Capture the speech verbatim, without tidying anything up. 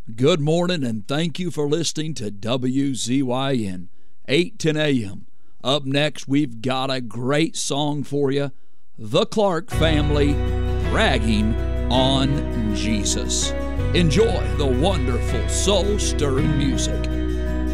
Good morning, and thank you for listening to W Z Y N, eight ten a m Up next, we've got a great song for you, The Clark Family, Bragging on Jesus. Enjoy the wonderful soul-stirring music.